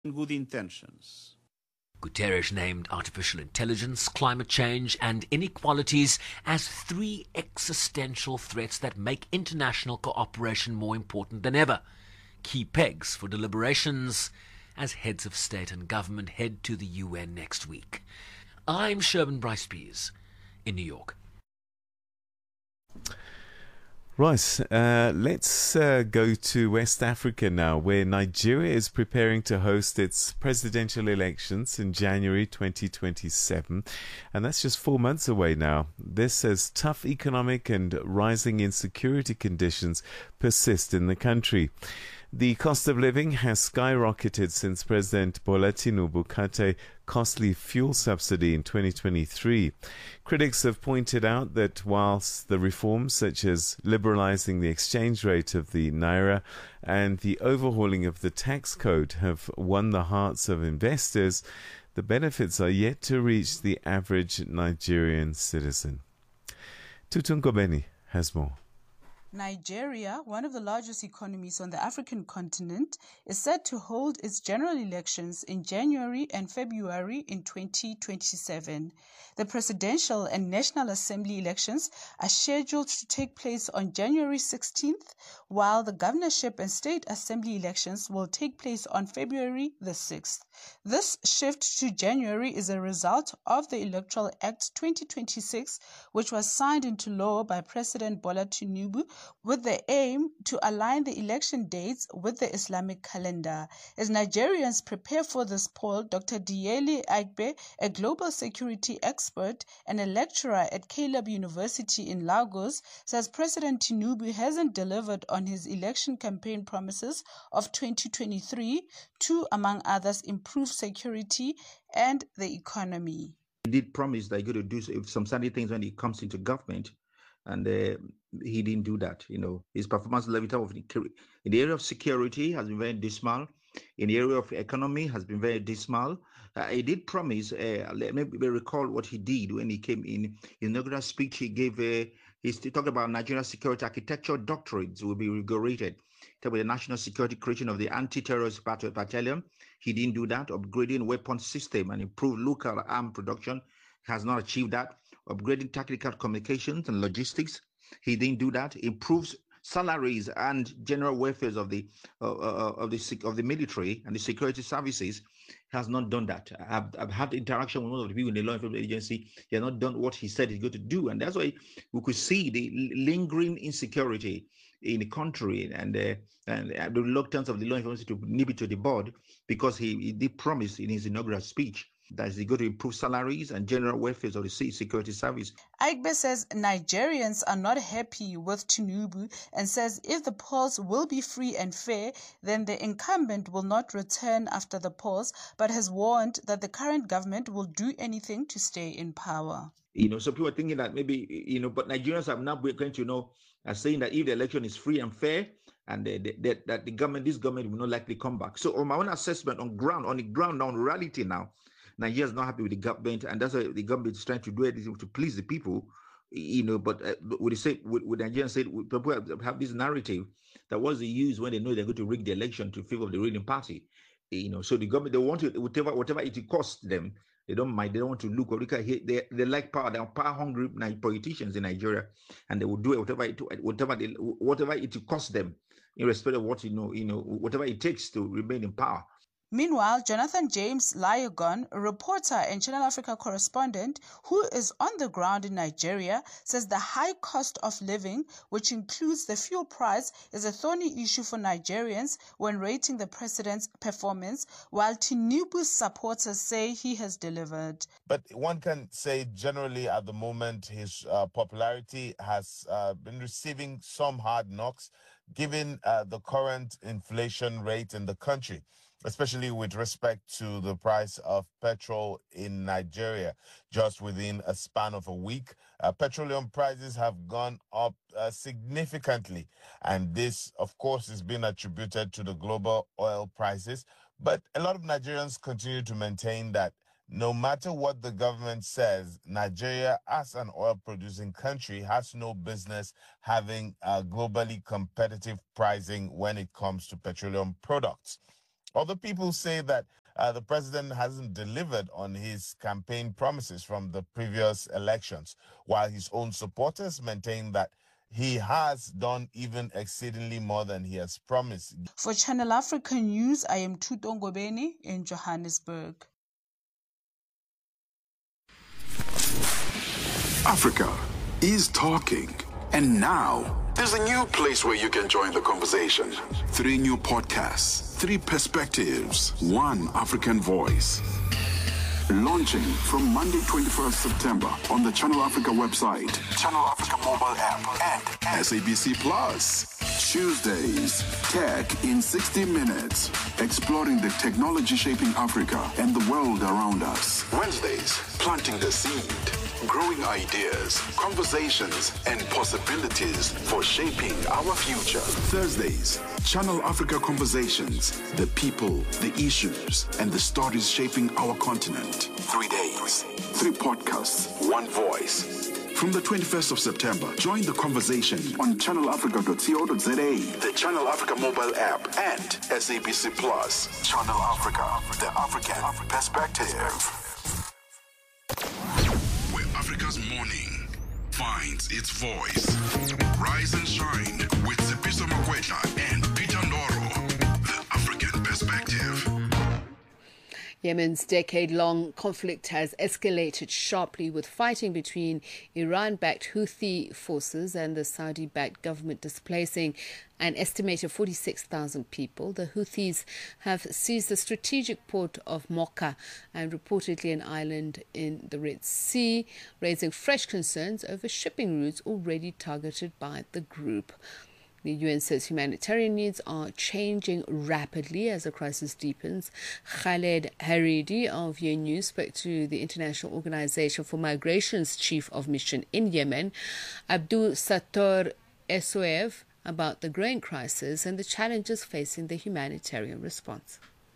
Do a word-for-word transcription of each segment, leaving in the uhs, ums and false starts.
good intentions. Guterres named artificial intelligence, climate change, and inequalities as three existential threats that make international cooperation more important than ever. Key pegs for deliberations as heads of state and government head to the U N next week. I'm Sherman Bryce Pease in New York. Right, uh, let's uh, go to West Africa now, where Nigeria is preparing to host its presidential elections in January twenty twenty-seven, and that's just four months away now. This as tough economic and rising insecurity conditions persist in the country. The cost of living has skyrocketed since President Bola Tinubu cut a costly fuel subsidy in twenty twenty-three. Critics have pointed out that whilst the reforms such as liberalizing the exchange rate of the naira and the overhauling of the tax code have won the hearts of investors, the benefits are yet to reach the average Nigerian citizen. Tutun Gobeni has more. Nigeria, one of the largest economies on the African continent, is set to hold its general elections in January and February in twenty twenty-seven. The presidential and National Assembly elections are scheduled to take place on January sixteenth, while the governorship and state assembly elections will take place on February the sixth. This shift to January is a result of the Electoral Act twenty twenty-six, which was signed into law by President Bola Tinubu, with the aim to align the election dates with the Islamic calendar. As Nigerians prepare for this poll, Doctor Diele Aigbe, a global security expert and a lecturer at Caleb University in Lagos, says President Tinubu hasn't delivered on his election campaign promises of twenty twenty-three to, among others, improve security and the economy. He did promise that he's going to do some certain things when he comes into government, and uh, he didn't do that. You know, his performance level of in the area of security has been very dismal. In the area of economy has been very dismal. Uh, he did promise. Uh, let me recall what he did when he came in. His inaugural speech, he gave. Uh, he talked about Nigerian security architecture doctrines will be regulated. Talk about the national security creation of the anti-terrorist battalion. He didn't do that. Upgrading weapons system and improve local arm production has not achieved that. Upgrading tactical communications and logistics, he didn't do that. Improves salaries and general welfare of the uh, uh, of the of the military and the security services, has not done that. I've, I've had interaction with one of the people in the law enforcement agency. He has not done what he said he's going to do, and that's why we could see the lingering insecurity in the country and uh, and the reluctance of the law enforcement to nip it to the bud, because he, he did promise in his inaugural speech that he's going to improve salaries and general welfare of the security service. Aigbe says Nigerians are not happy with Tinubu and says if the polls will be free and fair, then the incumbent will not return after the polls, but has warned that the current government will do anything to stay in power. You know, so people are thinking that maybe, you know, but Nigerians are now going to know, are saying that if the election is free and fair, and the, the, the, that the government, this government will not likely come back. So on my own assessment, on ground, on the ground, on reality now, Nigeria is not happy with the government, and that's why the government is trying to do everything to please the people, you know. But uh, with the say, with, with Nigerians say, people have, have this narrative that was they use when they know they're going to rig the election to favor the ruling party, you know. So the government, they want to whatever whatever it costs them, they don't mind. They don't want to look or look at it. They they like power. They are power hungry politicians in Nigeria, and they will do it whatever it whatever they, whatever it costs them, irrespective of what you know, you know, whatever it takes to remain in power. Meanwhile, Jonathan James Layogon, a reporter and Channel Africa correspondent who is on the ground in Nigeria, says the high cost of living, which includes the fuel price, is a thorny issue for Nigerians when rating the president's performance, while Tinubu's supporters say he has delivered. But one can say generally at the moment his uh, popularity has uh, been receiving some hard knocks given uh, the current inflation rate in the country, especially with respect to the price of petrol in Nigeria. Just within a span of a week, uh, petroleum prices have gone up uh, significantly. And this, of course, is being attributed to the global oil prices. But a lot of Nigerians continue to maintain that no matter what the government says, Nigeria, as an oil-producing country, has no business having uh, globally competitive pricing when it comes to petroleum products. Other people say that uh, the president hasn't delivered on his campaign promises from the previous elections, while his own supporters maintain that he has done even exceedingly more than he has promised. For Channel Africa News, I am Thuto Ngobeni in Johannesburg. Africa is talking. And now, there's a new place where you can join the conversation. Three new podcasts, three perspectives, one African voice. Launching from Monday, twenty-first September on the Channel Africa website, Channel Africa mobile app, and S A B C Plus. Tuesdays, Tech in sixty minutes, exploring the technology shaping Africa and the world around us. Wednesdays, planting the seed, growing ideas, conversations, and possibilities for shaping our future. Thursdays, Channel Africa Conversations, the people, the issues, and the stories shaping our continent. Three days, three podcasts, one voice. From the twenty-first of September, join the conversation on channel africa dot co dot za, the Channel Africa mobile app, and S A B C Plus. Channel Africa, the African perspective. Where Africa's morning finds its voice. Rise and shine with Sipiso Makwetla and Peter Ndoro, the African perspective. Yemen's decade-long conflict has escalated sharply, with fighting between Iran-backed Houthi forces and the Saudi-backed government displacing an estimated forty-six thousand people. The Houthis have seized the strategic port of Mocha and reportedly an island in the Red Sea, raising fresh concerns over shipping routes already targeted by the group. The U N says humanitarian needs are changing rapidly as the crisis deepens. Khaled Haridi of U N News spoke to the International Organization for Migration's chief of mission in Yemen, Abdul Sattor Essoev, about the growing crisis and the challenges facing the humanitarian response.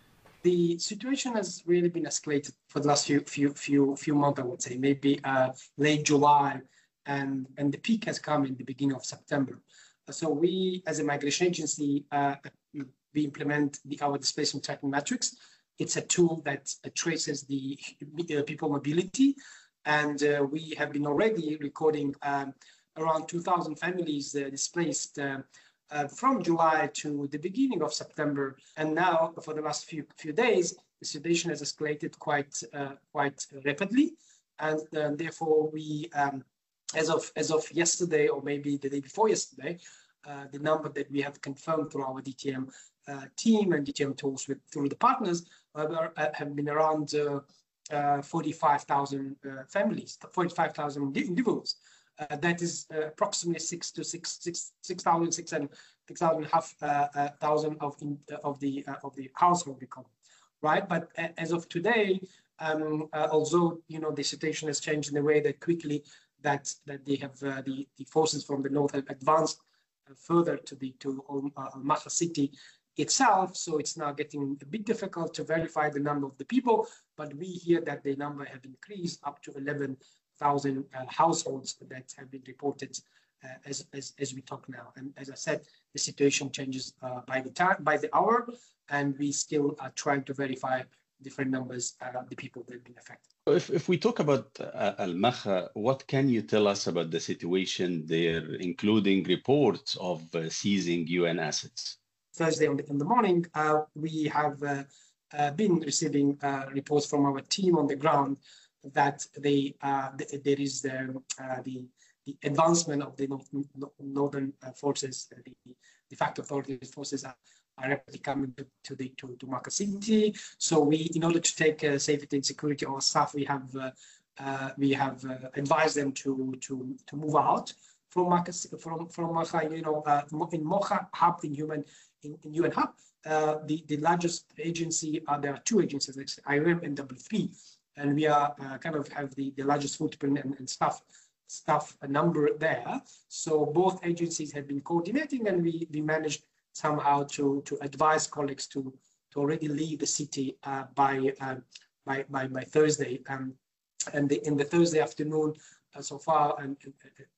The situation has really been escalated for the last few few few few months, I would say, maybe uh, late July, and, and the peak has come in the beginning of September. So we, as a migration agency, uh, we implement the, our displacement tracking metrics. It's a tool that uh, traces the uh, people mobility, and uh, we have been already recording um, around two thousand families uh, displaced uh, uh, from July to the beginning of September. And now, for the last few few days, the situation has escalated quite uh, quite rapidly, and uh, therefore we. Um, As of as of yesterday, or maybe the day before yesterday, uh, the number that we have confirmed through our D T M uh, team and D T M tools with through the partners uh, have been around uh, uh, forty-five thousand uh, families, forty-five thousand individuals. Uh, that is uh, approximately six to six six six thousand six and six thousand half uh, uh, thousand of in, uh, of the uh, of the household become, right? But uh, as of today, um, uh, although you know the situation has changed in a way that quickly. That, that they have uh, the, the forces from the north have advanced uh, further to the to uh, Al-Masra city itself. So it's now getting a bit difficult to verify the number of the people, but we hear that the number have increased up to eleven thousand uh, households that have been reported uh, as, as as we talk now. And as I said, the situation changes uh, by the time, by the hour, and we still are trying to verify different numbers uh, the people that have been affected. If, if we talk about uh, Al-Masra, what can you tell us about the situation there, including reports of uh, seizing U N assets? Thursday in the, in the morning, uh, we have uh, uh, been receiving uh, reports from our team on the ground that they, uh, th there is the, uh, the, the advancement of the north, northern uh, forces, uh, the de facto authority forces are are rapidly coming to, to the to, to Mocha City. So we, in order to take uh, safety and security of our staff, we have uh, uh, we have uh, advised them to to to move out from Mocha from from Mocha. You know, uh, in Mocha Hub in human in, in U N Hub, uh, the the largest agency. Uh, there are two agencies, like I O M and W F P, and we are uh, kind of have the, the largest footprint and, and staff staff number there. So both agencies have been coordinating, and we we managed. Somehow to to advise colleagues to to already leave the city uh, by, uh, by by by Thursday, um, and the, in the Thursday afternoon uh, so far, and uh,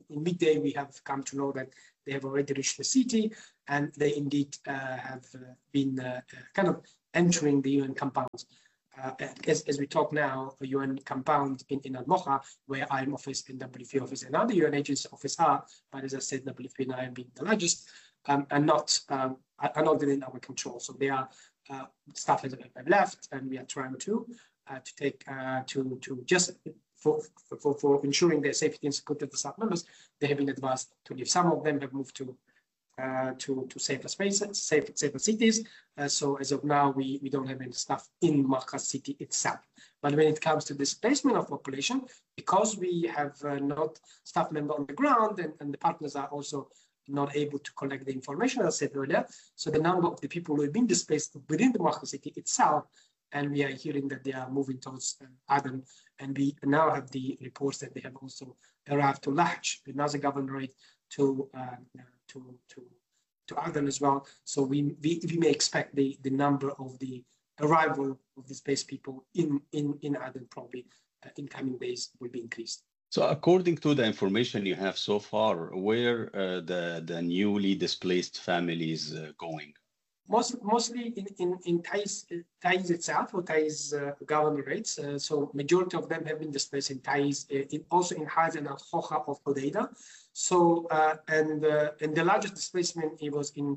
in midday, we have come to know that they have already reached the city, and they indeed uh, have uh, been uh, kind of entering the U N compounds. Uh, as, as we talk now, a U N compound in, in Al-Mocha, where I M office and W F P office and other U N agency office are, but as I said, W F P and I M being the largest, um, are not um, are not within our control. So they are uh, staff have left, and we are trying to uh, to take uh, to to just for, for for ensuring their safety and security of the staff members. They have been advised to leave. Some of them have moved to. Uh, to to safer spaces, safer safer cities. Uh, so as of now, we we don't have any staff in Markaz city itself. But when it comes to displacement of population, because we have uh, not staff member on the ground, and, and the partners are also not able to collect the information, as I said earlier. So the number of the people who have been displaced within the Markaz city itself, and we are hearing that they are moving towards uh, Aden, and we now have the reports that they have also arrived to Lahj, the Nazir governorate, to uh, to to to Aden as well. So we we, we may expect the the number of the arrival of displaced people in in in Aden probably uh, in coming days will be increased. So according to the information you have so far, where uh, the the newly displaced families uh, going? Most, mostly in, in, in Taiz, Taiz itself, or Taiz uh, governorates. Uh, so majority of them have been displaced in Taiz, uh, in, also in Hajj and Al-Khoha of Hodeidah. So, uh, and, uh, and the largest displacement, it was in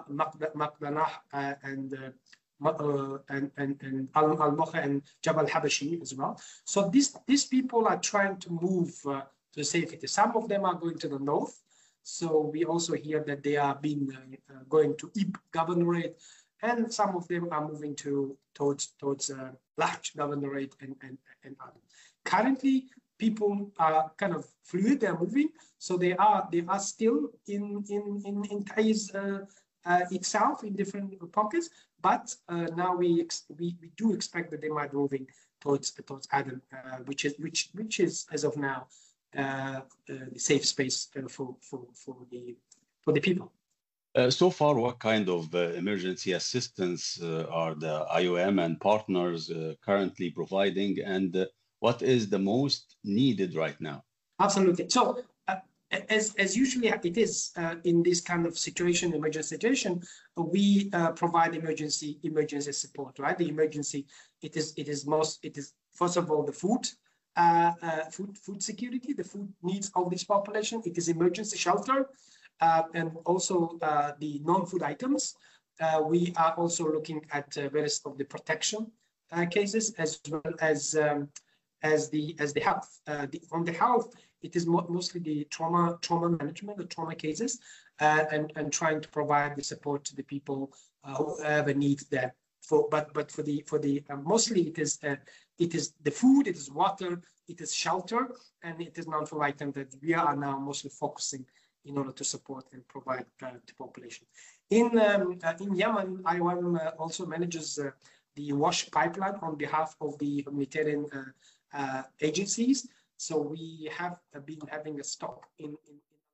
Maqdanah uh, and, uh, uh, and, and, and Al-Mocha and Jabal Habashi as well. So these, these people are trying to move uh, to safety. Some of them are going to the north. So we also hear that they are being uh, uh, going to Ib governorate, and some of them are moving to towards towards uh, Lahj governorate and and and other. Currently, people are kind of fluid; they are moving, so they are they are still in in in in Taiz uh, uh, itself in different pockets. But uh, now we, ex- we we do expect that they might be moving towards towards Aden, uh, which is which which is as of now. Uh, uh, the safe space uh, for, for, for, the, for the people. Uh, so far, what kind of uh, emergency assistance uh, are the I O M and partners uh, currently providing, and uh, what is the most needed right now? Absolutely. So, uh, as, as usually it is uh, in this kind of situation, emergency situation, we uh, provide emergency emergency support, right? The emergency, it is it is most, it is first of all the food, Uh, uh, food, food security, the food needs of this population. It is emergency shelter, uh, and also uh, the non-food items. Uh, we are also looking at uh, various of the protection uh, cases, as well as um, as the as the health. Uh, the, on the health, it is mo- mostly the trauma trauma management, the trauma cases, uh, and and trying to provide the support to the people uh, who have a need there. For, but but for the for the uh, mostly it is uh, it is the food, it is water, it is shelter, and it is non-food item that we are now mostly focusing in order to support and provide uh, to population. In um, uh, in Yemen, I O M uh, also manages uh, the wash pipeline on behalf of the humanitarian uh, uh, agencies. So we have been having a stop in. in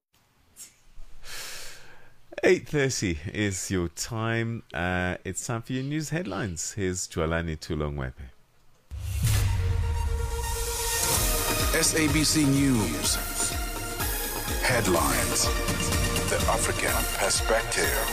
eight thirty is your time. Uh, it's time for your news headlines. Here's Jwalani Tulongwepe. S A B C News. Headlines. The African Perspective.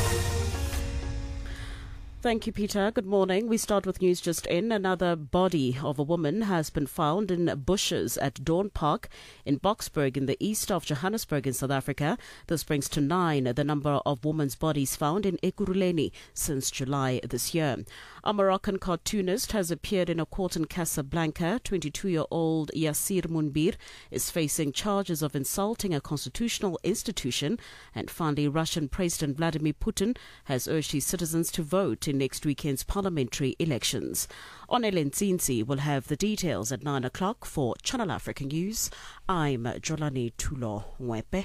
Thank you, Peter. Good morning. We start with news just in. Another body of a woman has been found in bushes at Dawn Park in Boksburg in the east of Johannesburg in South Africa. This brings to nine the number of women's bodies found in Ekurhuleni since July this year. A Moroccan cartoonist has appeared in a court in Casablanca. twenty-two-year-old Yassir Munbir is facing charges of insulting a constitutional institution. And finally, Russian President Vladimir Putin has urged his citizens to vote in next weekend's parliamentary elections. Onele Ntsinzi will have the details at nine o'clock for Channel Africa News. I'm Jolani Tulongwepe.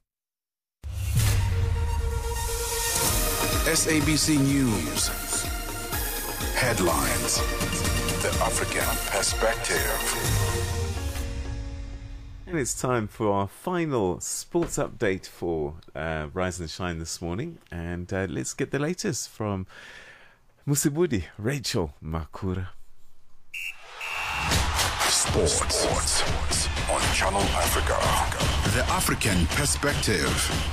S A B C News. Headlines. The African Perspective. And it's time for our final sports update for uh, Rise and Shine this morning. And uh, let's get the latest from Musibudi Rachel Makura. Sports on Channel Africa. The African Perspective.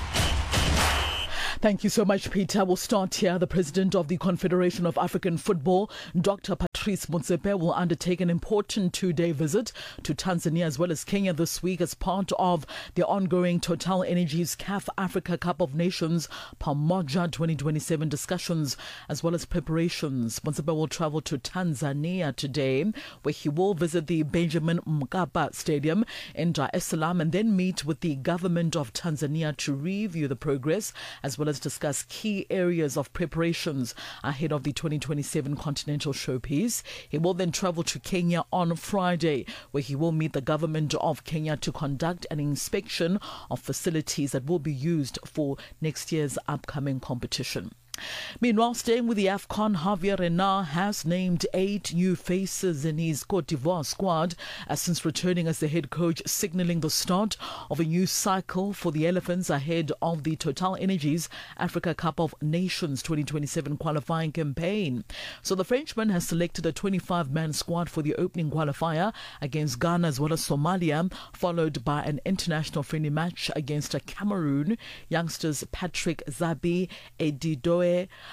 Thank you so much, Peter. We'll start here. The president of the Confederation of African Football, Doctor Patrice Motsepe, will undertake an important two-day visit to Tanzania as well as Kenya this week as part of the ongoing Total Energies C A F Africa Cup of Nations Pamoja twenty twenty-seven discussions as well as preparations. Motsepe will travel to Tanzania today, where he will visit the Benjamin Mkapa Stadium in Dar es Salaam and then meet with the government of Tanzania to review the progress as well as discuss key areas of preparations ahead of the twenty twenty-seven Continental Showpiece. He will then travel to Kenya on Friday, where he will meet the government of Kenya to conduct an inspection of facilities that will be used for next year's upcoming competition. Meanwhile, staying with the AFCON, Javier Renard has named eight new faces in his Cote d'Ivoire squad uh, since returning as the head coach, signalling the start of a new cycle for the Elephants ahead of the Total Energies Africa Cup of Nations twenty twenty-seven qualifying campaign. So the Frenchman has selected a twenty-five man squad for the opening qualifier against Ghana as well as Somalia, followed by an international friendly match against Cameroon. Youngsters Patrick Zabi, Edidoe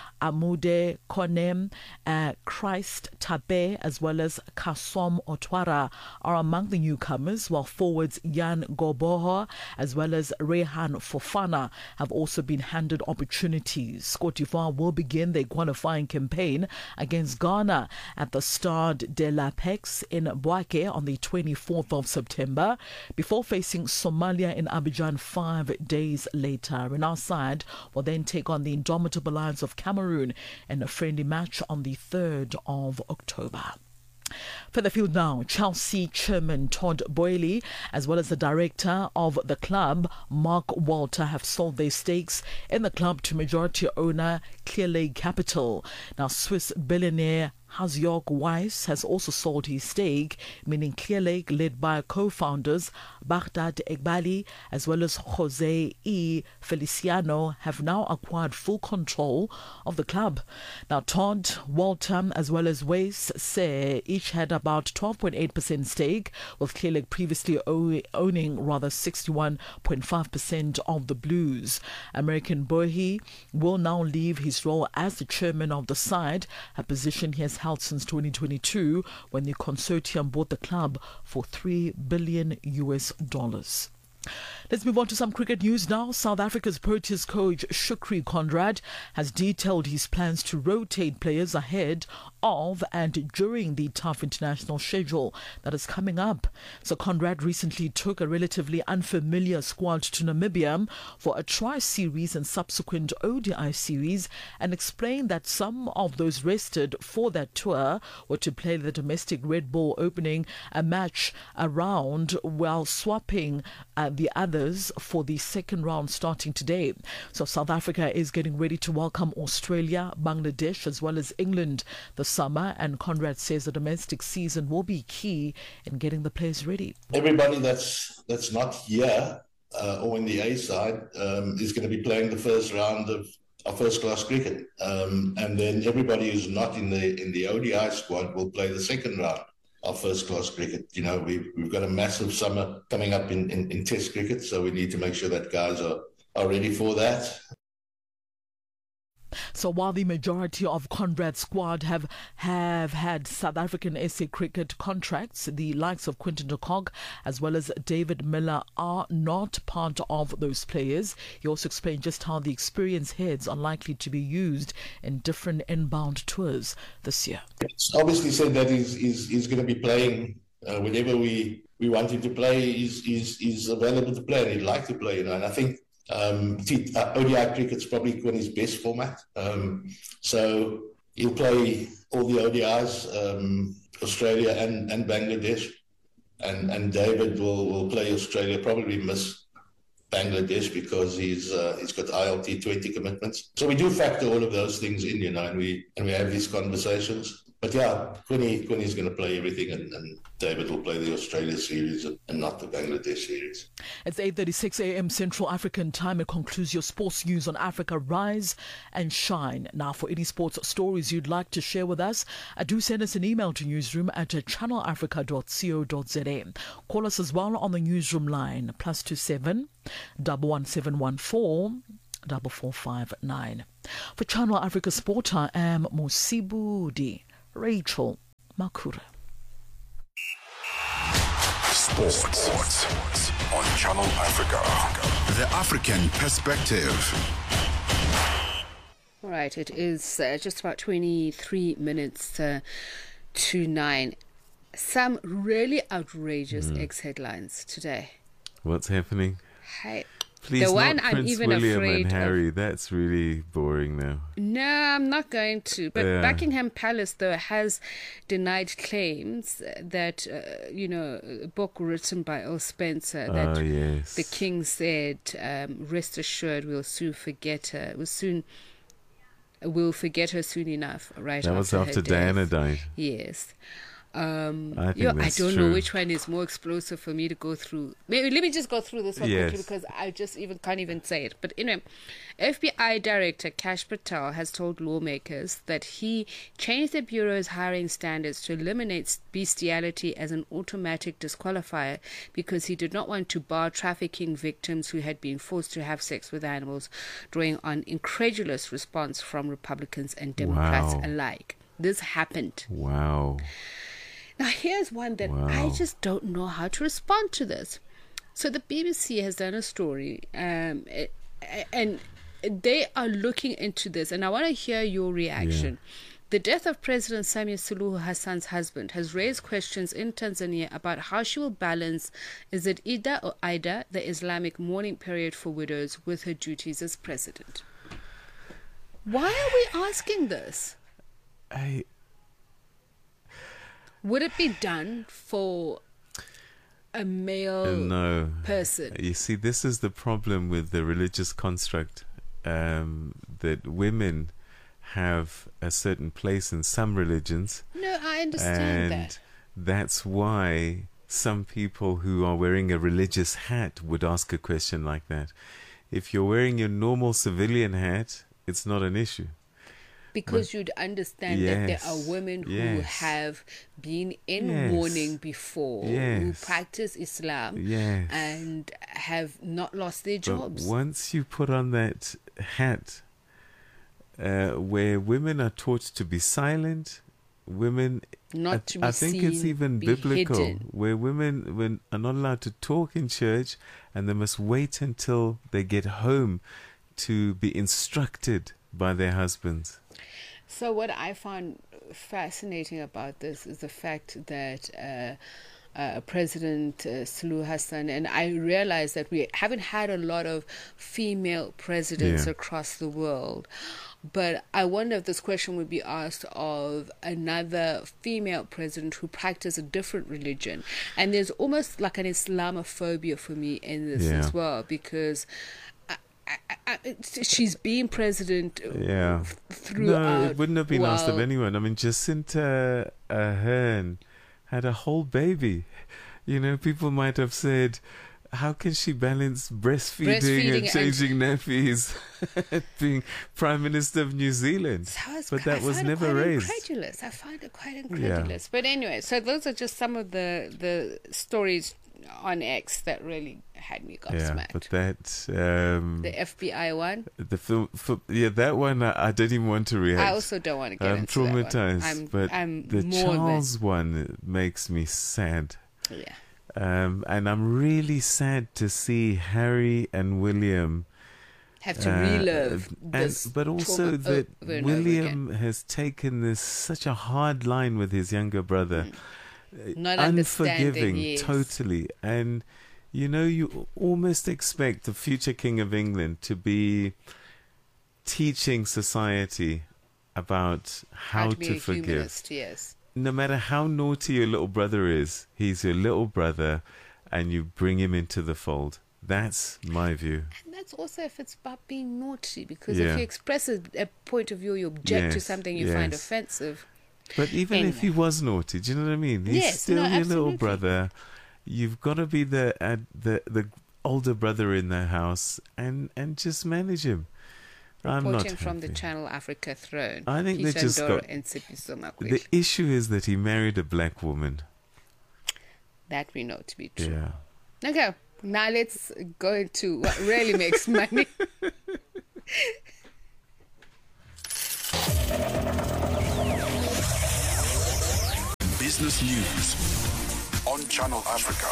Amude Konem, uh, Christ Tabe, as well as Kasom Otwara are among the newcomers, while forwards Jan Goboho as well as Rehan Fofana have also been handed opportunities. Cote d'Ivoire will begin their qualifying campaign against Ghana at the Stade de la Paix in Bouaké on the twenty-fourth of September, before facing Somalia in Abidjan five days later. And our side will then take on the indomitable Lions of Cameroon in a friendly match on the third of October. Further field now, Chelsea chairman Todd Boehly as well as the director of the club, Mark Walter, have sold their stakes in the club to majority owner Clearlake Capital. Now, Swiss billionaire Hansjörg Weiss has also sold his stake, meaning Clearlake, led by co-founders Baghdad Egbali as well as Jose E. Feliciano, have now acquired full control of the club. Now, Todd, Walter as well as Weiss say each had about twelve point eight percent stake, with Clearlake previously ow- owning rather sixty-one point five percent of the Blues. American Boehly will now leave his role as the chairman of the side, a position he has held since twenty twenty-two, when the consortium bought the club for three billion U S dollars. Let's move on to some cricket news now. South Africa's Proteas coach Shukri Conrad has detailed his plans to rotate players ahead of and during the tough international schedule that is coming up. So Conrad recently took a relatively unfamiliar squad to Namibia for a tri-series and subsequent O D I series and explained that some of those rested for that tour were to play the domestic Red Bull opening a match around while swapping uh, the others for the second round starting today. So South Africa is getting ready to welcome Australia, Bangladesh as well as England this summer, and Conrad says the domestic season will be key in getting the players ready. Everybody that's that's not here uh, or in the A side um, is going to be playing the first round of, of first class cricket, um, and then everybody who's not in the in the O D I squad will play the second round of first class cricket. You know, we've, we've got a massive summer coming up in, in, in test cricket, so we need to make sure that guys are, are ready for that. So while the majority of Conrad's squad have have had South African S A cricket contracts, the likes of Quinton de Kock as well as David Miller are not part of those players. He also explained just how the experienced heads are likely to be used in different inbound tours this year. It's obviously said that he's, he's, he's going to be playing uh, whenever we, we want him to play. He's, he's, he's available to play and he'd like to play, you know, and I think Um, O D I cricket's probably in his best format. Um, so he'll play all the O D Is, um, Australia and, and Bangladesh. And, and David will, will play Australia, probably miss Bangladesh because he's uh, he's got I L T twenty commitments. So we do factor all of those things in, you know, and we and we have these conversations. but yeah, Quinny Quinny's going to play everything, and, and David will play the Australia series and, and not the Bangladesh series. It's eight thirty-six a.m. Central African Time. It concludes your sports news on Africa Rise and Shine. Now, for any sports stories you'd like to share with us, uh, do send us an email to newsroom at channel africa dot co dot za. Call us as well on the newsroom line, plus two seven, double one seven one four, double four five nine. For Channel Africa Sport, I am Mosibudi Rachel Makura. Sports. Sports on Channel Africa. The African perspective. All right, it is uh, just about twenty-three minutes uh, to nine. Some really outrageous mm. ex-headlines today. What's happening? Hey. Please, the one not I'm Prince even William afraid and Harry. of. That's really boring now. No, I'm not going to. But Yeah. Buckingham Palace, though, has denied claims that, uh, you know, a book written by Earl Spencer that Oh, yes. the king said, um, rest assured, we'll soon forget her. We'll soon, we'll forget her soon enough. Right That after was her after death. Diana died. Yes. Um, I think yo, I that's don't true. know which one is more explosive for me to go through. Maybe let me just go through this one Yes. quickly because I just even can't even say it. But anyway, F B I Director Kash Patel has told lawmakers that he changed the bureau's hiring standards to eliminate bestiality as an automatic disqualifier because he did not want to bar trafficking victims who had been forced to have sex with animals, drawing on incredulous response from Republicans and Democrats Wow. alike. This happened. Wow. Now, here's one that Wow. I just don't know how to respond to this. So the B B C has done a story, um, eh, eh, and they are looking into this, and I want to hear your reaction. The death of President Samia Suluhu Hassan's husband has raised questions in Tanzania about how she will balance, is it Ida or Ida, the Islamic mourning period for widows, with her duties as president. Why are we asking this? I... Would it be done for a male Uh, no. person? You see, this is the problem with the religious construct, um, that women have a certain place in some religions. No, I understand and that. That's why some people who are wearing a religious hat would ask a question like that. If you're wearing your normal civilian hat, it's not an issue. Because But- you'd understand that there Yes, are women who yes. have been in Yes. mourning before, who Yes. practice Islam, Yes. and have not lost their But jobs. once you put on that hat, uh, where women are taught to be silent, women, Not I, to be I think it's seen, even be biblical, hidden. where women when, are not allowed to talk in church, and they must wait until they get home to be instructed by their husbands. So what I found fascinating about this is the fact that uh, uh, President uh, Suluhu Hassan, and I realize that we haven't had a lot of female presidents Yeah. across the world, but I wonder if this question would be asked of another female president who practiced a different religion. And there's almost like an Islamophobia for me in this Yeah. as well, because I, I, it's- she's been president Yeah. throughout. No, it wouldn't have been asked of while- anyone. I mean, Jacinta Ahern had a whole baby. You know, people might have said, how can she balance breastfeeding, Breastfeeding and and- changing nappies being Prime Minister of New Zealand? So I was- But that I was find it never quite raised. Incredulous. I find it quite incredulous. But anyway, so those are just some of the the stories on X that really had me Yeah, gobsmacked. but that um, The F B I one. the film, film, yeah, that one I, I didn't even want to react. I also don't want to get I'm into that one. traumatized, I'm- but I'm the more than- Charles one makes me sad. Yeah. Um, and I'm really sad to see Harry and William Have to uh, relive and, this but also trauma that over and over William has taken this such a hard line with his younger brother, Uh, Not understanding, unforgiving, yes. totally. And you know, you almost expect the future King of England to be teaching society about how, How to be a forgive. humanist, yes. No matter how naughty your little brother is, he's your little brother, and you bring him into the fold. That's my view. And that's also if it's about being naughty, because Yeah. if you express a, a point of view, you object to Yes, something you find yes. offensive. But even Anyway. if he was naughty, do you know what I mean? He's Yes, still no, your little absolutely. brother. You've got to be the uh, the the older brother in the house and, and just manage him. I'm not Reporting from the happy. Channel Africa throne. I think they Peter just Ndoro got- and Sipiso Makwetla. The issue is that he married a black woman. That we know to be true. Yeah. Okay, now let's go to what really makes money. Business News on Channel Africa.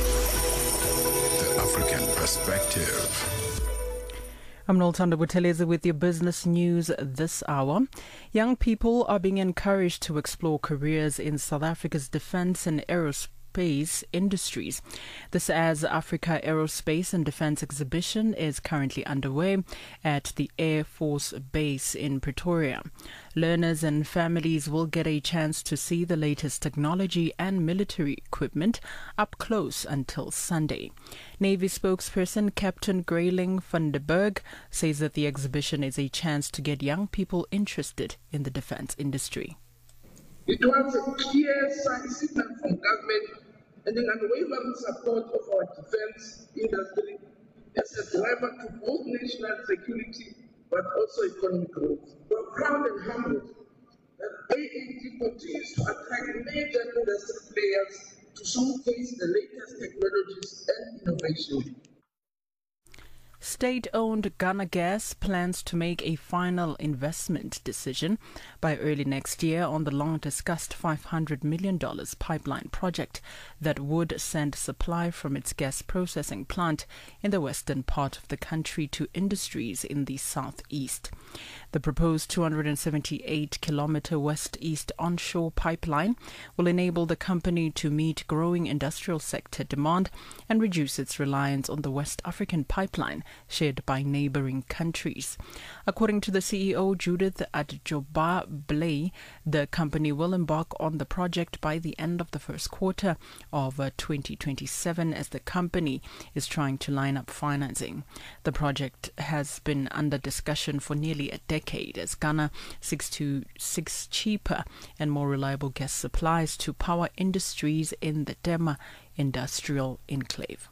The African Perspective. I'm Noltanda Buteleza with your business news this hour. Young people are being encouraged to explore careers in South Africa's defence and aerospace industries. This as Africa Aerospace and Defence Exhibition is currently underway at the Air Force Base in Pretoria. Learners and families will get a chance to see the latest technology and military equipment up close until Sunday. Navy spokesperson Captain Grayling van der Berg says that the exhibition is a chance to get young people interested in the defence industry. It was a clear signal from government and an unwavering support of our defence industry as a driver to both national security but also economic growth. We're proud and humbled that A A D continues to attract major industry players to showcase the latest technologies and innovation. State-owned Ghana Gas plans to make a final investment decision by early next year on the long-discussed five hundred million dollars pipeline project that would send supply from its gas processing plant in the western part of the country to industries in the southeast. The proposed two hundred seventy-eight kilometer west-east onshore pipeline will enable the company to meet growing industrial sector demand and reduce its reliance on the West African pipeline shared by neighboring countries. According to the C E O, Judith Adjoba Blay, the company will embark on the project by the end of the first quarter of uh, twenty twenty-seven as the company is trying to line up financing. The project has been under discussion for nearly a decade as Ghana seeks to seeks cheaper and more reliable gas supplies to power industries in the Tema industrial enclave.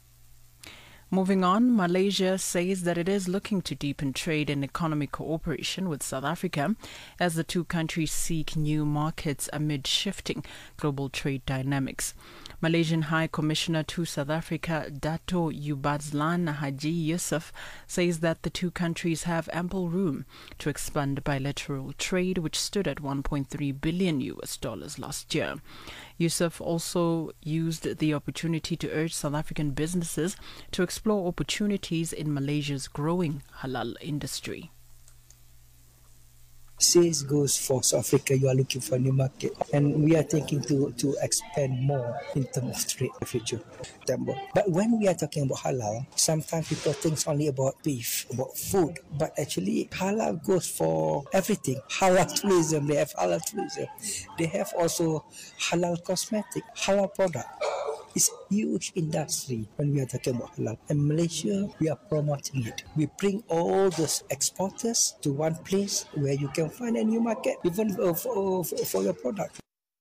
Moving on, Malaysia says that it is looking to deepen trade and economic cooperation with South Africa as the two countries seek new markets amid shifting global trade dynamics. Malaysian High Commissioner to South Africa, Dato' Yubazlan Haji Yusuf, says that the two countries have ample room to expand bilateral trade, which stood at one point three billion U S dollars last year. Yusuf also used the opportunity to urge South African businesses to explore opportunities in Malaysia's growing halal industry. Sales goes for South Africa, you are looking for a new market. And we are thinking to, to expand more in terms of trade in the future. But when we are talking about halal, sometimes people think only about beef, about food. But actually, halal goes for everything. Halal tourism, they have halal tourism. They have also halal cosmetic, halal product. It's a huge industry when we are talking about halal. In Malaysia, we are promoting it. We bring all those exporters to one place where you can find a new market, even for, for your product.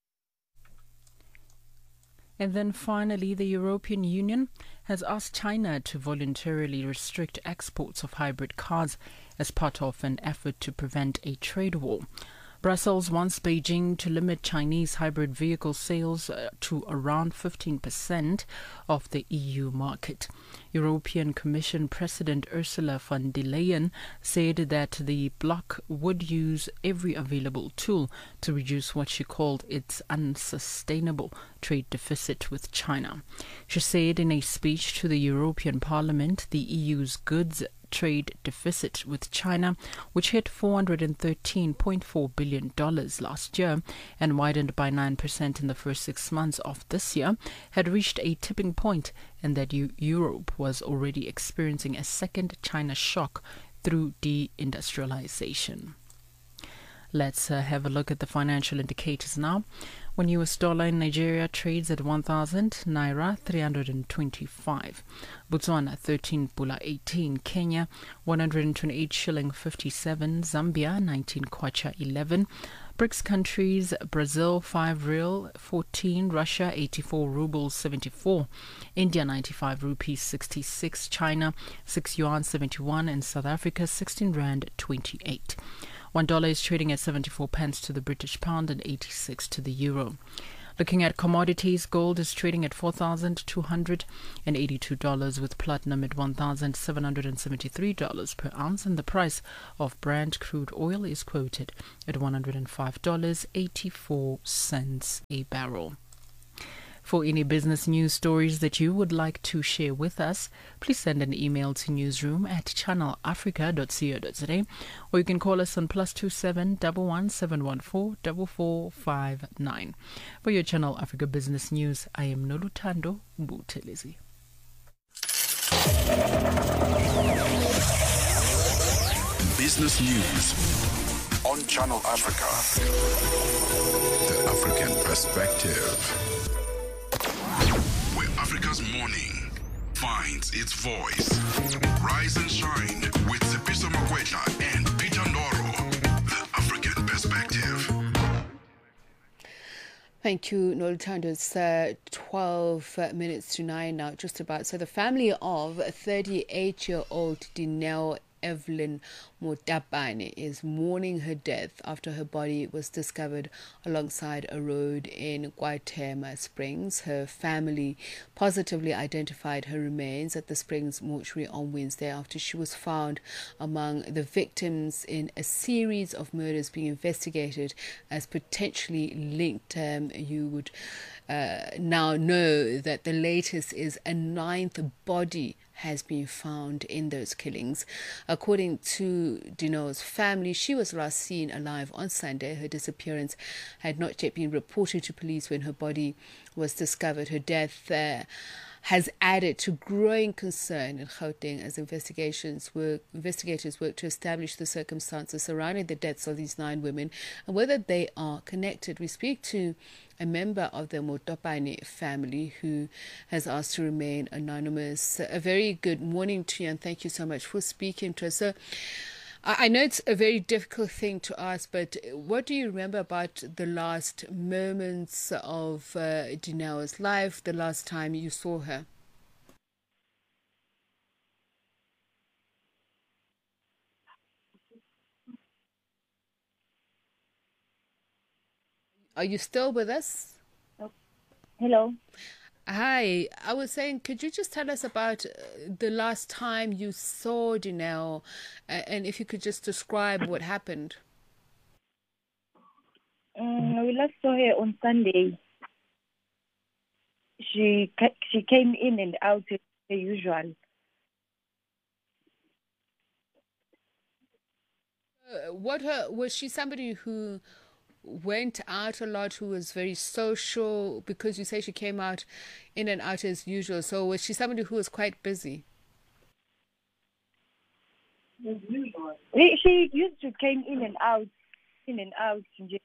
And then finally, the European Union has asked China to voluntarily restrict exports of hybrid cars as part of an effort to prevent a trade war. Brussels wants Beijing to limit Chinese hybrid vehicle sales uh, to around fifteen percent of the E U market. European Commission President Ursula von der Leyen said that the bloc would use every available tool to reduce what she called its unsustainable trade deficit with China. She said in a speech to the European Parliament the E U's goods trade deficit with China, which hit four hundred thirteen point four billion dollars last year and widened by nine percent in the first six months of this year, had reached a tipping point and that U- Europe was already experiencing a second China shock through deindustrialization. Let's uh, have a look at the financial indicators now. One U S dollar in Nigeria trades at one thousand Naira three hundred twenty-five. Botswana thirteen Pula eighteen. Kenya one hundred twenty-eight shilling fifty-seven. Zambia nineteen Kwacha eleven. BRICS countries: Brazil five rial fourteen, Russia eighty-four rubles seventy-four, India ninety-five rupees sixty-six, China six yuan seventy-one, and South Africa sixteen rand twenty-eight. One dollar is trading at seventy-four pence to the British pound and eighty-six to the euro. Looking at commodities, gold is trading at four thousand two hundred eighty-two dollars, with platinum at one thousand seven hundred seventy-three dollars per ounce, and the price of Brent crude oil is quoted at one hundred five dollars and eighty-four cents a barrel. For any business news stories that you would like to share with us, please send an email to newsroom at channel africa dot co dot za, or you can call us on plus two seven one one seven one four four four five nine. For your Channel Africa Business News, I am Noluthando Buthelezi. Business News on Channel Africa. The African Perspective. Where Africa's morning finds its voice. Rise and shine with Sipiso Makwetla and Peter Ndoro. The African Perspective. Thank you, Noluthando. It's uh, twelve minutes to nine now, just about. So the family of thirty-eight-year-old Dineo Evelyn Motapane is mourning her death after her body was discovered alongside a road in Guatemala Springs. Her family positively identified her remains at the Springs mortuary on Wednesday after she was found among the victims in a series of murders being investigated as potentially linked. Um, you would uh, now know that the latest is a ninth body has been found in those killings. According to Dineo's family, she was last seen alive on Sunday. Her disappearance had not yet been reported to police when her body was discovered. Her death uh, has added to growing concern in Gauteng as investigations work, investigators work to establish the circumstances surrounding the deaths of these nine women and whether they are connected. We speak to a member of the Motapane family who has asked to remain anonymous. A very good morning to you and thank you so much for speaking to us. So, I know it's a very difficult thing to ask, but what do you remember about the last moments of uh, Dineo's life, the last time you saw her? Are you still with us? Hello. Hi. I was saying, could you just tell us about the last time you saw Dineo, and if you could just describe what happened? Um, we last saw her on Sunday. She she came in and out as usual. Uh, what her was she somebody who went out a lot, who was very social? Because you say she came out in and out as usual. So was she somebody who was quite busy? She used to came in and out, in and out.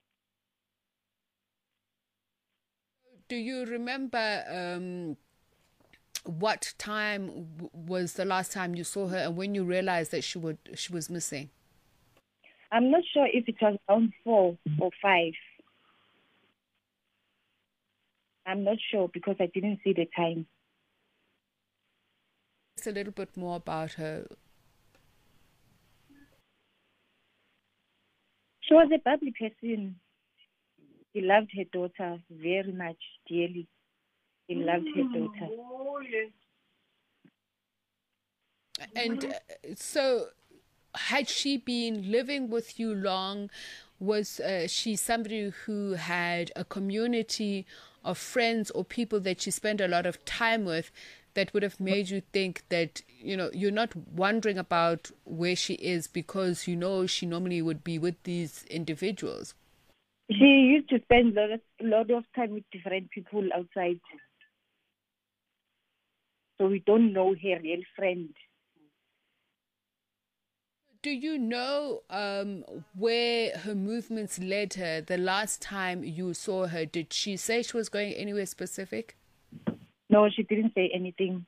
Do you remember um, what time w- was the last time you saw her, and when you realized that she would she was missing? I'm not sure if it was around four or five. I'm not sure because I didn't see the time. Just a little bit more about her. She was a bubbly person. He loved her daughter very much, dearly. He loved her daughter. And uh, so, had she been living with you long? Was uh, she somebody who had a community of friends or people that she spent a lot of time with that would have made you think that, you know, you're not wondering about where she is because you know she normally would be with these individuals? She used to spend a lot of, lot of time with different people outside. So we don't know her real friend. Do you know um, where her movements led her the last time you saw her? Did she say she was going anywhere specific? No, she didn't say anything.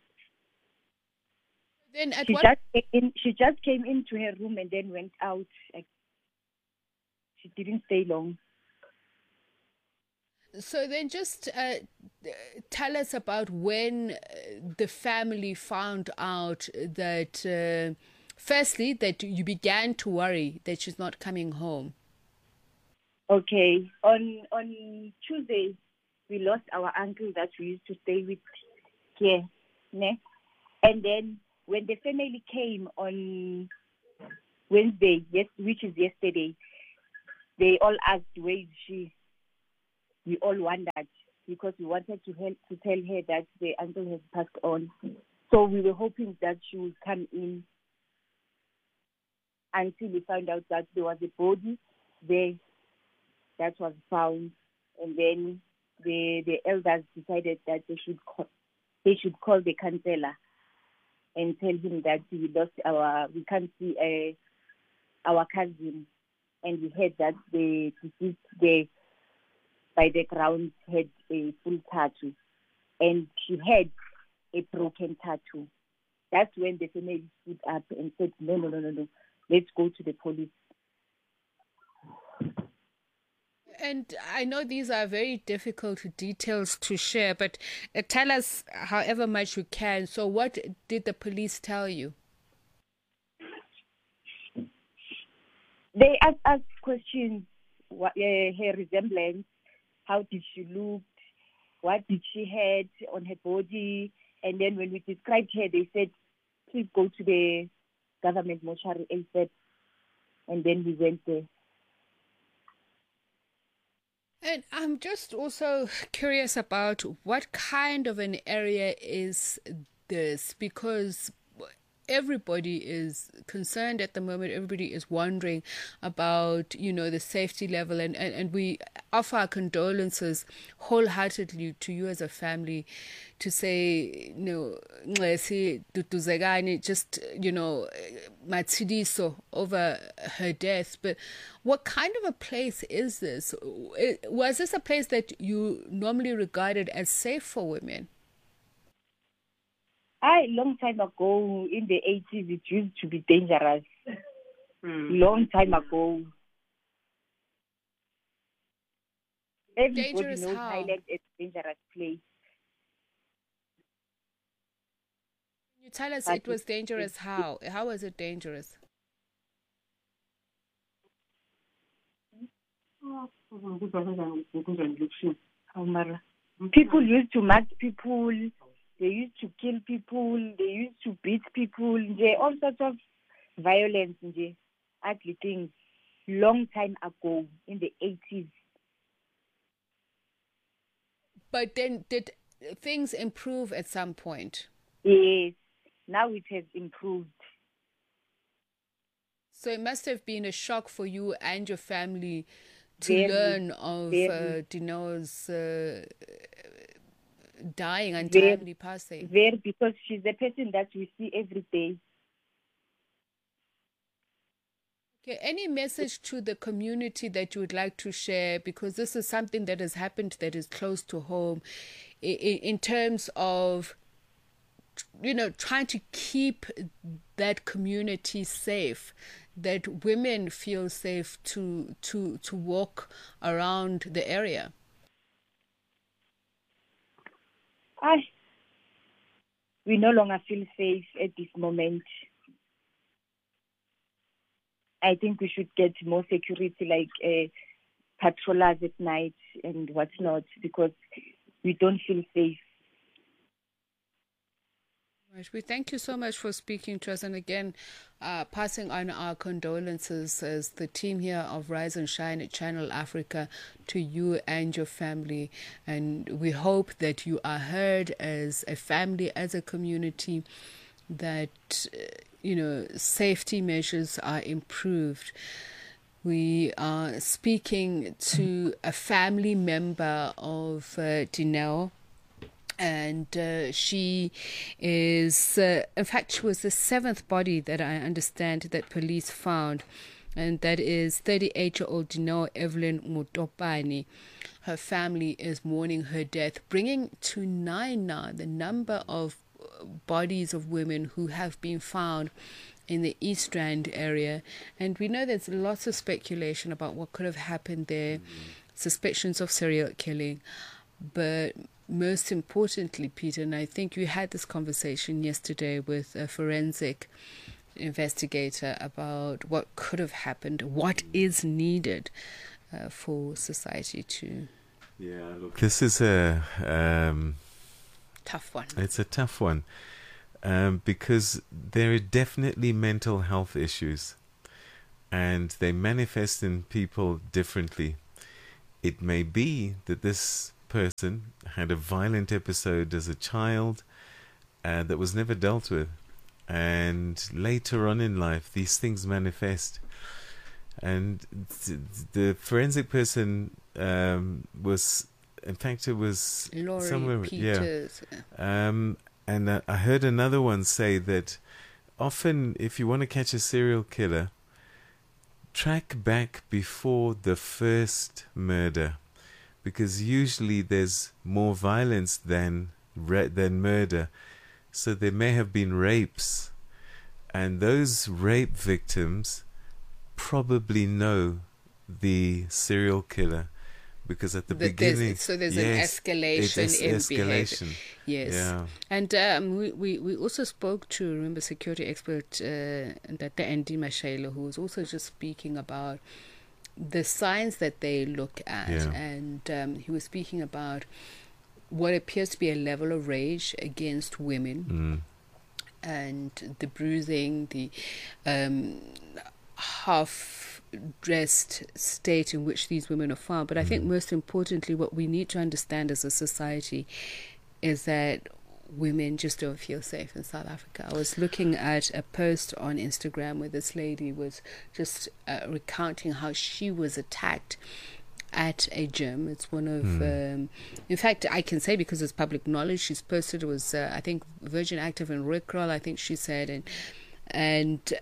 Then at she what... just came in, she just came into her room and then went out. Like, she didn't stay long. So then just uh, tell us about when the family found out that, uh, firstly, that you began to worry that she's not coming home. Okay. On on Tuesday, we lost our uncle that we used to stay with here. Ne? And then when the family came on Wednesday, yes, which is yesterday, they all asked, where is she? We all wondered because we wanted to help to tell her that the uncle has passed on. So we were hoping that she would come in until we found out that there was a body there that was found, and then the the elders decided that they should call, they should call the councillor and tell him that we lost our we can't see uh, our cousin, and we heard that the deceased there by the ground had a full tattoo, and she had a broken tattoo. That's when the family stood up and said, no, no, no, no, no, let's go to the police. And I know these are very difficult details to share, but uh, tell us however much you can. So what did the police tell you? They asked us questions, what, uh, her resemblance, how did she look, what did she had on her body, and then when we described her, they said, please go to the government mortuary ASAP, and then we went there. And I'm just also curious about what kind of an area is this, because everybody is concerned at the moment. Everybody is wondering about, you know, the safety level, and, and, and we offer our condolences wholeheartedly to you as a family, to say, you know, just, you know, matsidiso over her death. But what kind of a place is this? Was this a place that you normally regarded as safe for women? A long time ago, in the eighties, it used to be dangerous. Mm. Long time ago. Everybody Dangerous knows how? Highland is a dangerous place. Can you tell us But it was dangerous how? How was it dangerous? People used to murder people. They used to kill people. They used to beat people. They all sorts of violence, ugly things. Long time ago, in the eighties. But then, did things improve at some point? Yes. Now it has improved. So it must have been a shock for you and your family to Very, learn of very. uh, Dino's uh, dying, untimely Very, passing. very, because she's a person that we see every day. Okay, any message to the community that you would like to share, because this is something that has happened that is close to home, in, in terms of, you know, trying to keep that community safe, that women feel safe to to to walk around the area? I, we no longer feel safe at this moment. I think we should get more security, like uh, patrollers at night and whatnot, because we don't feel safe. Right. We thank you so much for speaking to us, and again, uh, passing on our condolences as the team here of Rise and Shine at Channel Africa to you and your family. And we hope that you are heard as a family, as a community, that, uh, you know, safety measures are improved. We are speaking to a family member of uh, Dineo. And uh, she is, uh, in fact, she was the seventh body that I understand that police found. And that is thirty-eight-year-old Dineo Evelyn Mutopani. Her family is mourning her death, bringing to nine now the number of bodies of women who have been found in the East Rand area. And we know there's lots of speculation about what could have happened there. suspicions of serial killing. But most importantly, Peter, and I think you had this conversation yesterday with a forensic investigator about what could have happened, what is needed uh, for society to... Yeah, look, this is a... Um, tough one. It's a tough one um, because there are definitely mental health issues and they manifest in people differently. It may be that this person had a violent episode as a child uh, that was never dealt with, and later on in life these things manifest. And th- the forensic person um, was, in fact, it was Laurie somewhere, Peters. yeah. Um, and uh, I heard another one say that often, if you want to catch a serial killer, track back before the first murder, because usually there's more violence than ra- than murder. So there may have been rapes, and those rape victims probably know the serial killer, because at the But beginning, there's, so there's yes, an escalation it's in escalation. behavior. Yes, yeah. And um, we, we we also spoke to, remember, security expert uh, Andy Mashayla, who was also just speaking about the signs that they look at, Yeah. and um, he was speaking about what appears to be a level of rage against women, Mm. and the bruising, the um, half-dressed state in which these women are found. But I think most importantly, what we need to understand as a society is that women just don't feel safe in South Africa. I was looking at a post on Instagram where this lady was just uh, recounting how she was attacked at a gym. It's one of, Mm. um, in fact, I can say because it's public knowledge, she's posted, it was, uh, I think, Virgin Active and Rickrell, I think she said, and and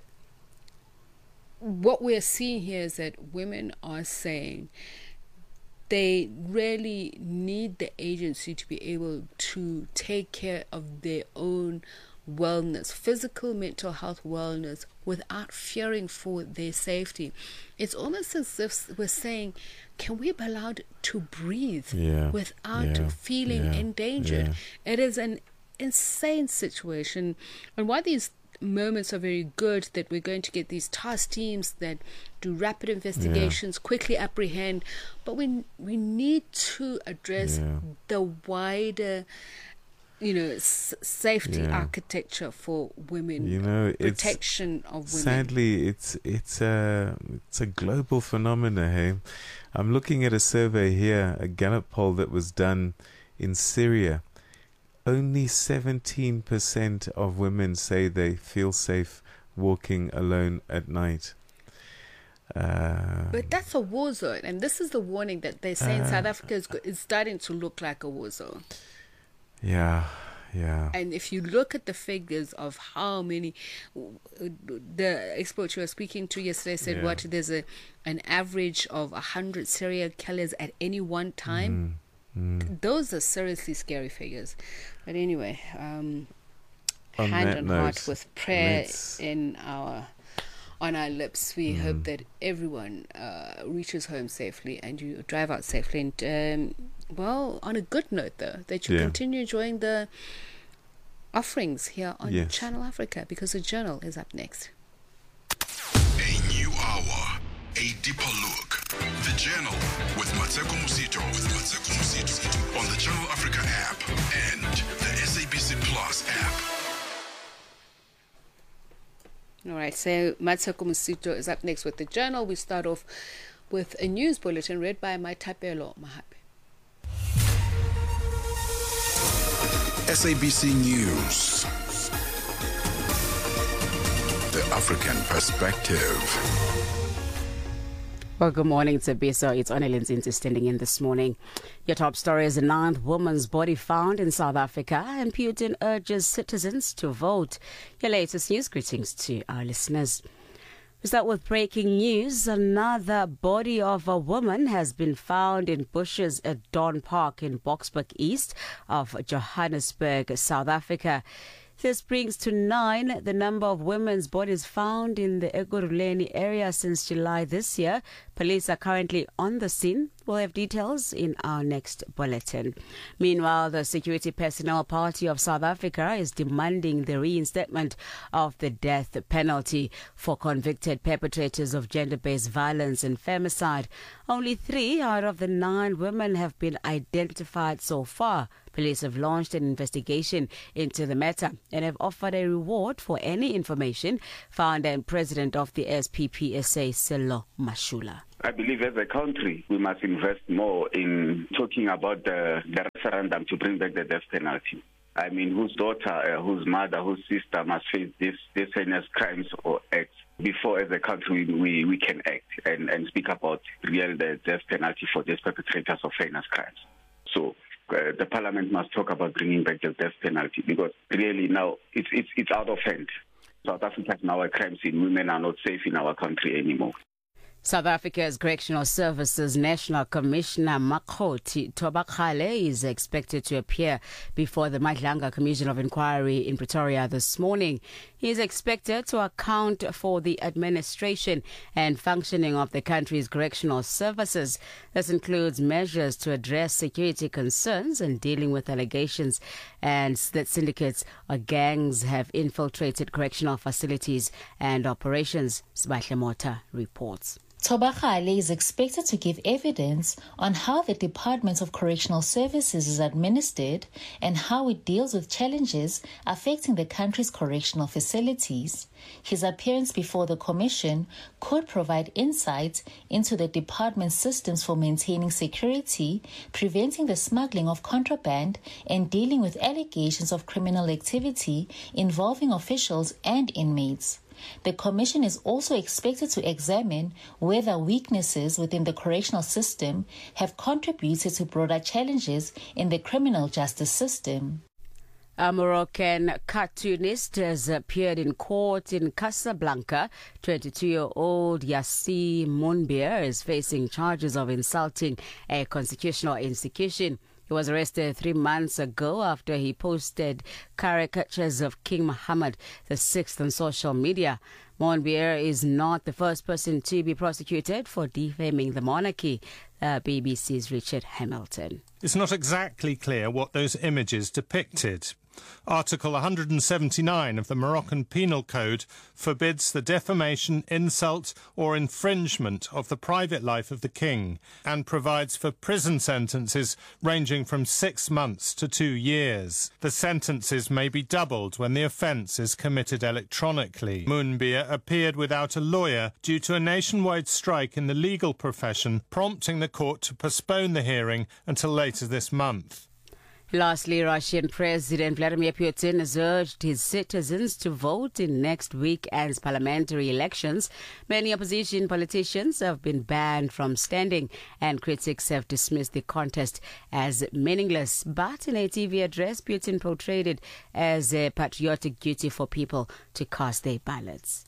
what we're seeing here is that women are saying they really need the agency to be able to take care of their own wellness, physical, mental health wellness, without fearing for their safety. It's almost as if we're saying, can we be allowed to breathe Yeah, without yeah, feeling yeah, endangered? yeah. It is an insane situation. And why these moments are very good, that we're going to get these task teams that do rapid investigations, quickly apprehend, but we we need to address Yeah. the wider, you know, s- safety Yeah. architecture for women, You know, it's protection of women. sadly it's it's a it's a global phenomena. Hey, I'm looking at a survey here, a Gallup poll that was done in Syria. Only seventeen percent of women say they feel safe walking alone at night. Uh, But that's a war zone, and this is the warning that they're saying Uh, South Africa is, go- is starting to look like a war zone. yeah, yeah. And if you look at the figures of how many, the expert you were speaking to yesterday said, Yeah. what, there's a an average of one hundred serial killers at any one time. Mm, mm. Those are seriously scary figures. But anyway, um, On hand that on note, heart, with prayer let's- in our on our lips, we Mm. hope that everyone uh, reaches home safely and you drive out safely. And um, well, on a good note, though, that you Yeah. continue enjoying the offerings here on Yes. Channel Africa, because the Journal is up next. A new hour, a deeper look. The Journal with Mateko Musito, with Mateko Musito on the Channel Africa app and the S A B C Plus app. All right, so Matsako Musito is up next with the Journal. We start off with a news bulletin read by Maitapelo Mahape. S A B C News. The African Perspective. Well, good morning, it's Abiso. It's Onelin Zinzi standing in this morning. Your top story is a ninth woman's body found in South Africa, and Putin urges citizens to vote. Your latest news, greetings to our listeners. We start with breaking news. Another body of a woman has been found in bushes at Dawn Park in Boksburg East of Johannesburg, South Africa. This brings to nine the number of women's bodies found in the Ekurhuleni area since July this year. Police are currently on the scene We'll have details in our next bulletin. Meanwhile, the Security Personnel Party of South Africa is demanding the reinstatement of the death penalty for convicted perpetrators of gender-based violence and femicide. Only three out of the nine women have been identified so far. Police have launched an investigation into the matter and have offered a reward for any information found. And President of the S P P S A, Sello Mashula. I believe as a country, we must invest more in talking about the, the referendum to bring back the death penalty. I mean, whose daughter, uh, whose mother, whose sister must face this, this heinous crimes or acts before as a country we, we, we can act and, and speak about real the death penalty for these perpetrators of heinous crimes. So uh, the parliament must talk about bringing back the death penalty because really now it's, it's, it's out of hand. South Africa is now a crime scene. Women are not safe in our country anymore. South Africa's Correctional Services National Commissioner Makgoti Thobakgale is expected to appear before the Madlanga Commission of Inquiry in Pretoria this morning. He is expected to account for the administration and functioning of the country's correctional services. This includes measures to address security concerns and dealing with allegations and that syndicates or gangs have infiltrated correctional facilities and operations. Sibahle Mota reports. Thobakgale is expected to give evidence on how the Department of Correctional Services is administered and how it deals with challenges affecting the country's correctional facilities. His appearance before the Commission could provide insight into the department's systems for maintaining security, preventing the smuggling of contraband, and dealing with allegations of criminal activity involving officials and inmates. The Commission is also expected to examine whether weaknesses within the correctional system have contributed to broader challenges in the criminal justice system. A Moroccan cartoonist has appeared in court in Casablanca. twenty-two-year-old Yassi Mounbir is facing charges of insulting a constitutional institution. He was arrested three months ago after he posted caricatures of King Mohammed the sixth on social media. Mounbir is not the first person to be prosecuted for defaming the monarchy. Uh, B B C's Richard Hamilton. It's not exactly clear what those images depicted. Article one hundred seventy-nine of the Moroccan Penal Code forbids the defamation, insult or infringement of the private life of the king and provides for prison sentences ranging from six months to two years. The sentences may be doubled when the offence is committed electronically. Mounbir appeared without a lawyer due to a nationwide strike in the legal profession, prompting the court to postpone the hearing until later this month. Lastly, Russian President Vladimir Putin has urged his citizens to vote in next weekend's parliamentary elections. Many opposition politicians have been banned from standing, and critics have dismissed the contest as meaningless. But in a T V address, Putin portrayed it as a patriotic duty for people to cast their ballots.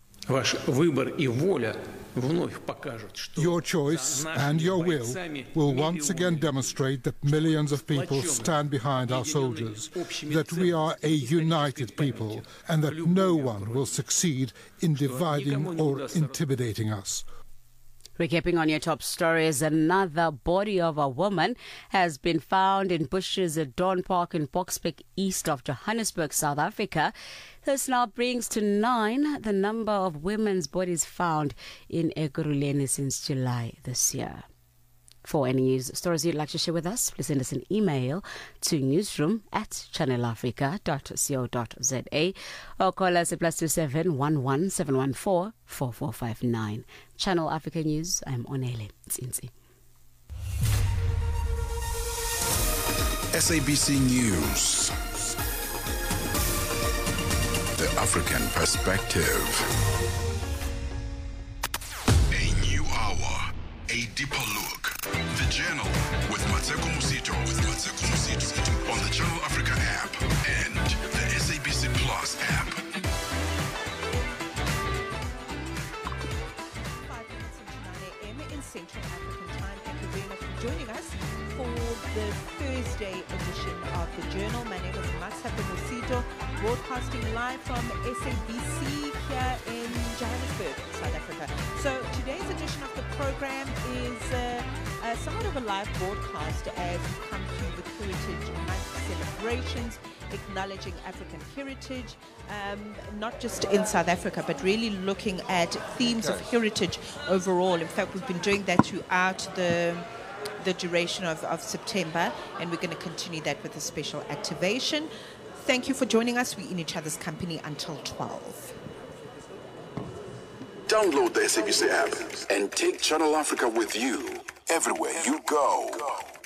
Your choice and your will will once again demonstrate that millions of people stand behind our soldiers, that we are a united people, and that no one will succeed in dividing or intimidating us. Recapping on your top stories, another body of a woman has been found in bushes at Dawn Park in Boksburg, east of Johannesburg, South Africa. This now brings to nine the number of women's bodies found in Ekurhuleni since July this year. For any news stories you'd like to share with us, please send us an email to newsroom at channel africa dot co dot za or call us at plus two seven one one seven one four four four five nine. Channel Africa News, I'm Onele Tsinzi. S A B C News. The African Perspective. A new hour, a deeper look. The Journal with Mateko Musito, with Mateko Musito on the Channel Africa app and the S A B C Plus app. five minutes into nine a.m. in Central African Time. Thank you very much for joining us for the Thursday edition of the Journal. My name is Matsape Mosito, broadcasting live from S A B C here in Johannesburg, South Africa. So today's edition of the program is uh, uh, somewhat of a live broadcast as we come to the Heritage Month celebrations, acknowledging African heritage, um, not just in South Africa, but really looking at themes of heritage overall. In fact, we've been doing that throughout the the duration of, of September, and we're going to continue that with a special activation. Thank you for joining us. We're in each other's company until twelve. Download the S A B C app and take Channel Africa with you everywhere you go.